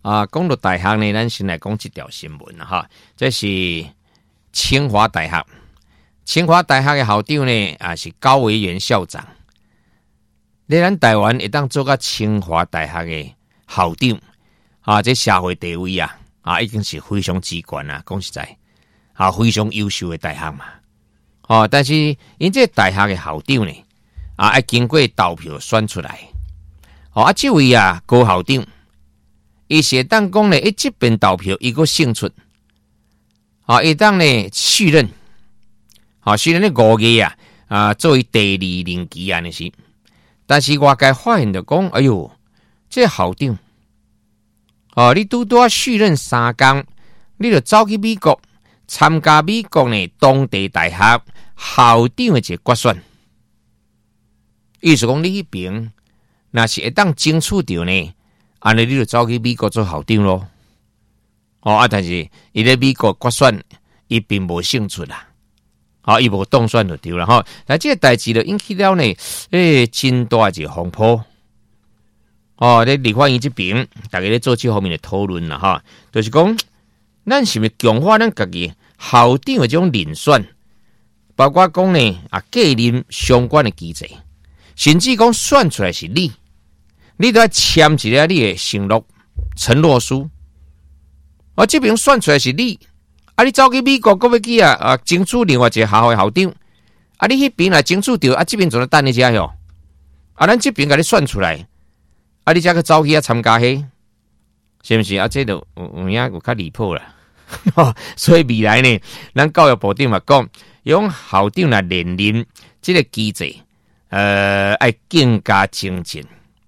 讲到大学呢，咱先来讲一条新闻哈，这是清华大学。清华大学的校长呢，是高维元校长。你咱台湾会当做个清华大学的校长，这社会地位已经是非常之高啦。讲实在，非常优秀的大学嘛。但是因这大学的校长呢，要经过投票选出来。这位高校长，伊是当讲呢，这边投票伊个胜出，伊当呢续任。虽然咧5个作为第2任期安尼是，但是外界发现就讲，哎呦，这校长，你拄续任3天，你就走去美国参加美国呢当地大学校长的一个决选，意思讲你迄边若是会当争取到呢，安尼你就走去美国做校长咯。但是伊咧美国决选，伊并无胜出啦。伊无当选就对了哈，但这个代志就引起了呢，真大一个风波。在立法院这边，大家咧做这方面的讨论啦哈，就是讲，咱是不是强化咱家己校长的这种遴选，包括讲呢继任相关的机制，甚至讲选出来是你都要签一个你的承诺书。这边选出来是你走去美国，搁要去争取另外一个学校的校长，你迄边来争取到，这边做咧等你遮哟，咱这边甲你选出来，你才去走去参加迄，是不是？这就有较离谱啦。所以未来呢，咱教育部长嘛讲，用校长来连任这个机制，要更加精进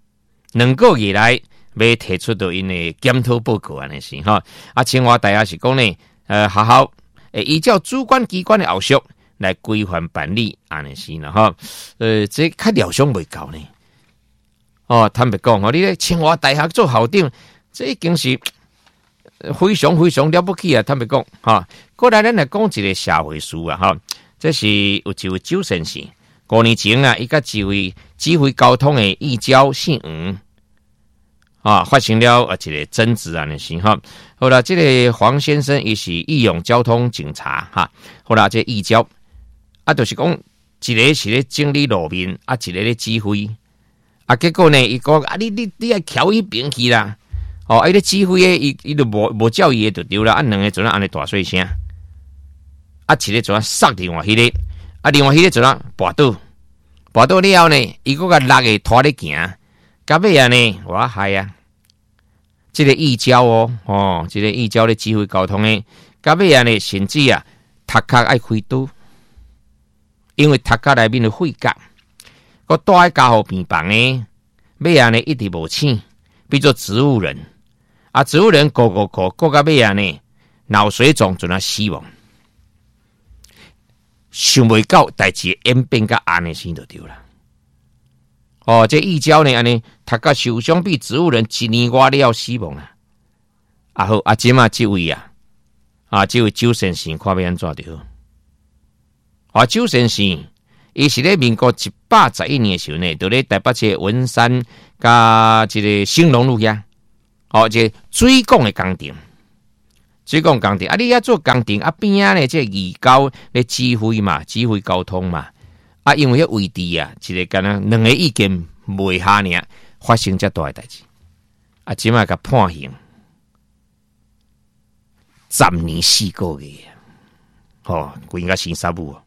，2个月来要提出到因的检讨报告安尼是哈。清华大学是讲呢。学校依照主管机关的后续来规范办理，安尼是啦哈。这较料想未够呢。坦白讲，你咧清华大学做校长，这已经是非常非常了不起啊！坦白讲，过来咱来讲一个社会事哈。这是有一位周先生，5年前伊甲一位指挥交通的义交姓黄。发生了一个争执安尼是哈，好啦，这个黄先生伊是义勇交通警察哈，好啦，这义交就是讲一个是咧整理路面，一个咧指挥，结果呢，伊讲你要翘迄边去啦，伊咧指挥诶，伊就无照伊诶就对啦，2个阵安尼大细声，一个阵杀另外迄个，另外迄个阵跋倒了后呢，伊个6个拖咧行。到尾呢，我害这个义交这个义交咧指挥交通诶，到尾呢，甚至头壳爱开刀，因为头壳内面的肺夹，个带喺家护病房诶，尾呢一直无醒，变做植物人，植物人过到尾呢，脑水肿就死亡，想袂到代志演变到安尼先就对了。这义交呢，安尼头壳受伤比植物人1年外了死亡啦。好，即这位这位周先生看要安怎就好。周先生，伊是咧民国111年的时候呢，就咧台北市文山加这个兴隆路遐，这水管的工程，你遐做工程边呢，这义交咧指挥交通嘛。因为迄位置一个敢若2个意见袂下尔，发生遮大的代志。即马甲判刑10年4个月，规个生杀母。